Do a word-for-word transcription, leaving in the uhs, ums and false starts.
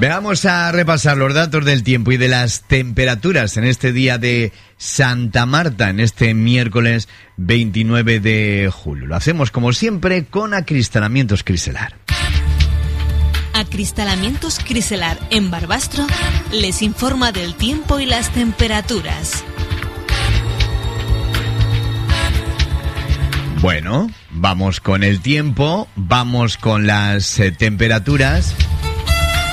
Vamos a repasar los datos del tiempo y de las temperaturas en este día de Santa Marta, en este miércoles veintinueve de julio. Lo hacemos como siempre con Acristalamientos Criselar. Acristalamientos Criselar en Barbastro les informa del tiempo y las temperaturas. Bueno, vamos con el tiempo, vamos con las eh, temperaturas.